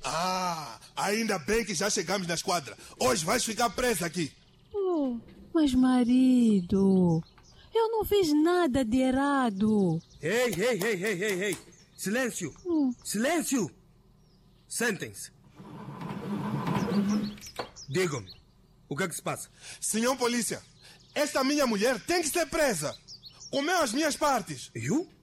Ah, ainda bem que já chegamos na esquadra. Hoje vais ficar presa aqui. Oh, mas marido, eu não fiz nada de errado. Ei. Silêncio. Silêncio. Sentem-se. Digam-me, o que é que se passa? Senhor polícia, esta minha mulher tem que ser presa. Comeu as minhas partes. Eu?